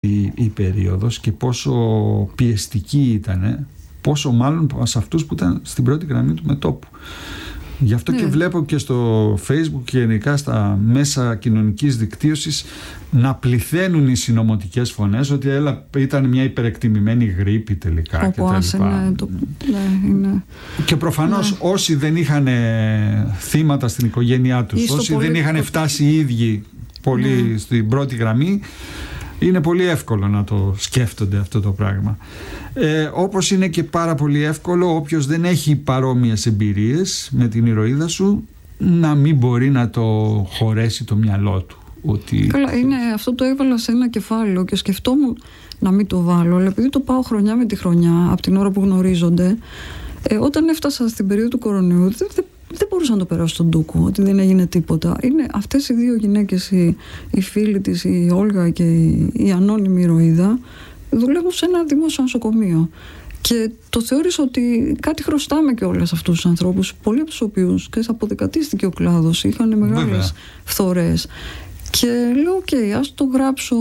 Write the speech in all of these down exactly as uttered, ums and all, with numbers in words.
η, η περίοδος και πόσο πιεστική ήταν, πόσο μάλλον σε αυτούς που ήταν στην πρώτη γραμμή του μετώπου. Γι' αυτό ναι. και βλέπω και στο Facebook και γενικά στα μέσα κοινωνικής δικτύωσης να πληθαίνουν οι συνωμοτικές φωνές ότι έλα, ήταν μια υπερεκτιμημένη γρίπη τελικά. Όπου άσε, ναι, το, ναι, είναι. Και προφανώς ναι. όσοι δεν είχαν θύματα στην οικογένειά τους, όσοι δεν είχαν το... φτάσει οι ίδιοι πολύ ναι. στην πρώτη γραμμή, είναι πολύ εύκολο να το σκέφτονται αυτό το πράγμα. Ε, όπως είναι και πάρα πολύ εύκολο όποιος δεν έχει παρόμοιες εμπειρίες με την ηρωίδα σου να μην μπορεί να το χωρέσει το μυαλό του. Ότι... Καλά, είναι, αυτό το έβαλα σε ένα κεφάλαιο και σκεφτόμουν να μην το βάλω, αλλά επειδή το πάω χρονιά με τη χρονιά από την ώρα που γνωρίζονται, ε, όταν έφτασα στην περίοδο του κορονοϊού δεν, δεν, δεν μπορούσα να το περάσω στον ντούκο, ότι δεν έγινε τίποτα. Είναι αυτές οι δύο γυναίκες, η, η φίλη της, η Όλγα και η, η ανώνυμη ηρωίδα, δουλεύουν σε ένα δημόσιο νοσοκομείο. Και το θεώρησα ότι κάτι χρωστάμε και όλες αυτούς τους ανθρώπους, πολλοί από τους οποίους και αποδεκατίστηκε ο κλάδος, είχαν μεγάλες φθορές. Και λέω, οκ, okay, ας το γράψω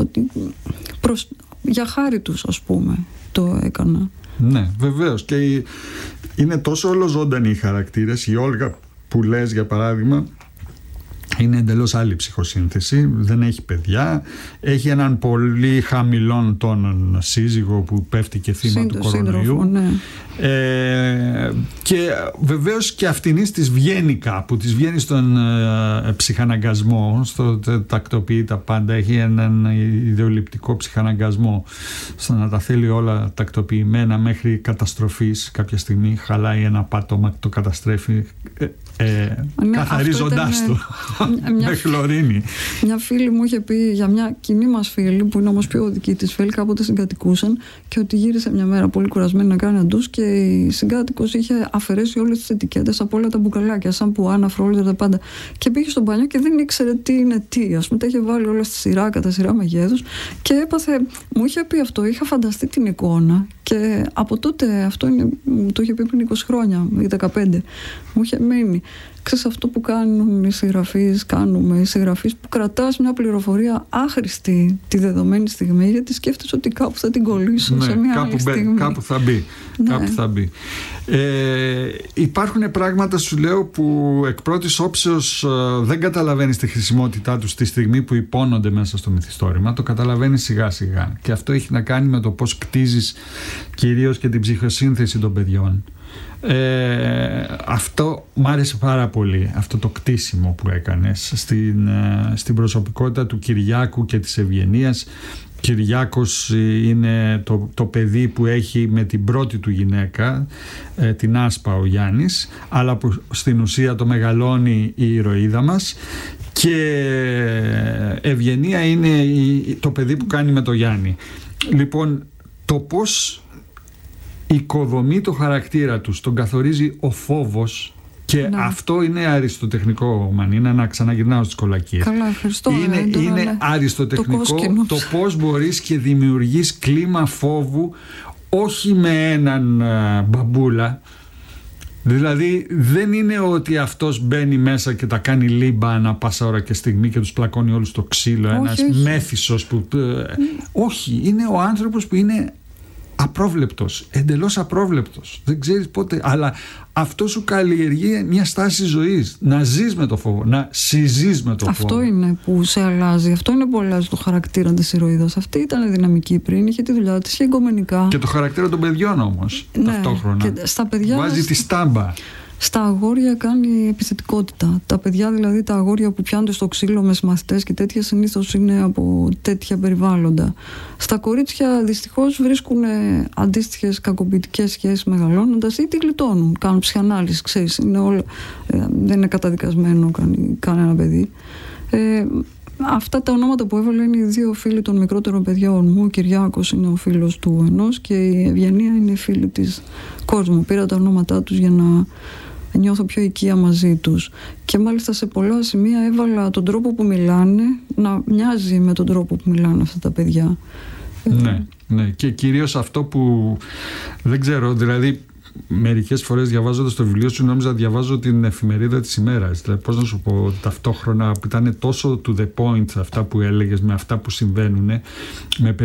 προς, για χάρη τους, ας πούμε, το έκανα. Ναι, βεβαίως. Και είναι τόσο ολοζώντανοι οι χαρακτήρες. Η Όλγα που λες, για παράδειγμα, είναι εντελώς άλλη ψυχοσύνθεση, δεν έχει παιδιά, έχει έναν πολύ χαμηλών τόνων σύζυγο που πέφτει και θύμα Σύντο, του κορονοϊού ναι. ε, και βεβαίως και αυτινής της βγαίνει κάπου, της βγαίνει στον ε, ψυχαναγκασμό, στο τακτοποιεί τα πάντα, έχει έναν ιδεολειπτικό ψυχαναγκασμό στο να τα θέλει όλα τακτοποιημένα μέχρι καταστροφής. Κάποια στιγμή χαλάει ένα πάτωμα και το καταστρέφει ε, ε, ναι, καθαρίζοντάς ήταν, το μια, με χλωρίνη. Μια φίλη μου είχε πει για μια κοινή μας φίλη που είναι όμως πιο δική της φίλη, κάποτε συγκατοικούσαν, και ότι γύρισε μια μέρα πολύ κουρασμένη να κάνει ντους και η συγκάτοικος είχε αφαιρέσει όλες τις ετικέτες από όλα τα μπουκαλάκια, σαν που άναφρο, όλα τα πάντα, και πήγε στο μπάνιο και δεν ήξερε τι είναι τι, ας πούμε, τα είχε βάλει όλα στη σειρά, κατά σειρά μεγέθους, και έπαθε, μου είχε πει αυτό, είχα φανταστεί την εικόνα και από τότε, αυτό είναι, μου το είχε πει πριν είκοσι χρόνια ή δεκαπέντε, μου είχε μείνει. Ξέρεις, αυτό που κάνουν οι συγγραφείς, κάνουμε οι συγγραφείς, που κρατάς μια πληροφορία άχρηστη τη δεδομένη στιγμή, γιατί σκέφτεσαι ότι κάπου θα την κολλήσω, ναι, σε μια κάπου άλλη στιγμή. Μπαι, κάπου θα μπει. Ναι. Κάπου θα μπει. Ε, υπάρχουν πράγματα, σου λέω, που εκ πρώτης όψεως ε, δεν καταλαβαίνεις τη χρησιμότητά τους τη στιγμή που υπόνονται μέσα στο μυθιστόρημα. Το καταλαβαίνεις σιγά σιγά. Και αυτό έχει να κάνει με το πώς κτίζεις κυρίως και την ψυχοσύνθεση των παιδιών. Ε, αυτό μ' άρεσε πάρα πολύ, αυτό το κτίσιμο που έκανες στην, στην προσωπικότητα του Κυριάκου και της Ευγενίας. Κυριάκος είναι το, το παιδί που έχει με την πρώτη του γυναίκα, ε, την Άσπα, ο Γιάννης, αλλά που στην ουσία το μεγαλώνει η ηρωίδα μας, και Ευγενία είναι η, το παιδί που κάνει με το Γιάννη. Λοιπόν, το πώς οικοδομεί το χαρακτήρα τους, τον καθορίζει ο φόβος, και ναι. αυτό είναι αριστοτεχνικό, Μανίνα, να ξαναγυρνάω στις κολακίες. Καλά, ευχαριστώ. Είναι, ε, είναι ναι. αριστοτεχνικό το, το πώς μπορείς και δημιουργείς κλίμα φόβου, όχι με έναν α, μπαμπούλα. Δηλαδή δεν είναι ότι αυτός μπαίνει μέσα και τα κάνει λίμπα ανά πάσα ώρα και στιγμή και τους πλακώνει όλους το ξύλο, όχι, ένας όχι. μέθησος που... Mm. όχι, είναι ο άνθρωπος που είναι απρόβλεπτος, εντελώς απρόβλεπτος, δεν ξέρεις πότε, αλλά αυτό σου καλλιεργεί μια στάση ζωής, να ζεις με το φόβο, να συζείς με το αυτό φόβο. Αυτό είναι που σε αλλάζει, αυτό είναι που αλλάζει το χαρακτήρα της ηρωίδας. Αυτή ήταν δυναμική πριν, είχε τη δουλειά της, είχε εγκομενικά. Και το χαρακτήρα των παιδιών όμως, ναι, ταυτόχρονα. Και στα παιδιά βάζει τη στάμπα. Στα αγόρια κάνει επιθετικότητα. Τα παιδιά, δηλαδή τα αγόρια που πιάνονται στο ξύλο με συμμαθητές και τέτοια, συνήθως είναι από τέτοια περιβάλλοντα. Στα κορίτσια δυστυχώς βρίσκουν αντίστοιχες κακοποιητικές σχέσεις μεγαλώνοντας ή τη γλιτώνουν. Κάνουν ψυχανάλυση, ξέρεις. Είναι όλα, ε, δεν είναι καταδικασμένο κανένα παιδί. Ε, Αυτά τα ονόματα που έβαλα είναι οι δύο φίλοι των μικρότερων παιδιών μου. Ο Κυριάκος είναι ο φίλος του ενός και η Ευγενία είναι η φίλη της κόρης μου. Πήρα τα ονόματά τους για να νιώθω πιο οικία μαζί τους. Και μάλιστα σε πολλά σημεία έβαλα τον τρόπο που μιλάνε να μοιάζει με τον τρόπο που μιλάνε αυτά τα παιδιά. Ναι, ναι. Και κυρίως αυτό που δεν ξέρω, δηλαδή μερικές φορές διαβάζοντας το βιβλίο σου νόμιζα διαβάζω την εφημερίδα της ημέρας. Δηλαδή, πώς να σου πω, ταυτόχρονα που ήταν τόσο to the point αυτά που έλεγες με αυτά που συμβαίνουν, με